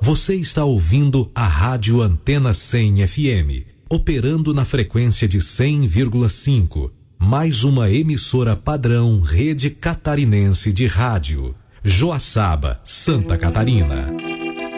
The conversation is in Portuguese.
Você está ouvindo a Rádio Antena 100 FM, operando na frequência de 100,5. Mais uma emissora padrão Rede Catarinense de Rádio. Joaçaba, Santa Catarina.